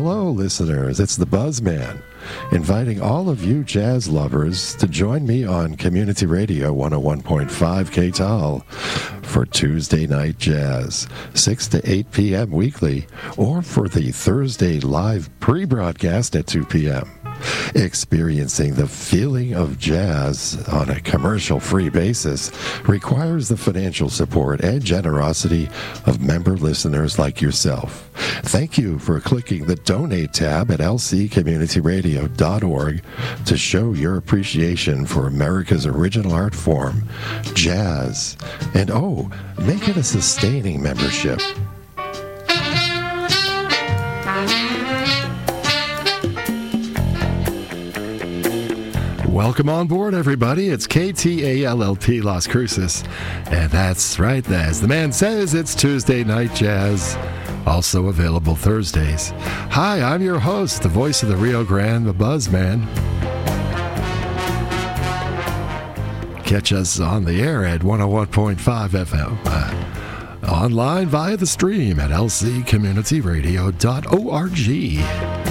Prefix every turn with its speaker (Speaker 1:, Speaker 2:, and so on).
Speaker 1: Hello, listeners. It's the Buzzman, inviting all of you jazz lovers to join me on Community Radio 101.5 KTAL for Tuesday Night Jazz, 6 to 8 p.m. weekly, or for the Thursday live pre-broadcast at 2 p.m. Experiencing the feeling of jazz on a commercial-free basis requires the financial support and generosity of member listeners like yourself. Thank you for clicking the Donate tab at lccommunityradio.org to show your appreciation for America's original art form, jazz. And make it a sustaining membership. Welcome on board, everybody. It's KTALLP Las Cruces. And that's right, as the man says, it's Tuesday Night Jazz, also available Thursdays. Hi, I'm your host, the voice of the Rio Grande, the Buzzman. Catch us on the air at 101.5 FM. Online via the stream at lccommunityradio.org.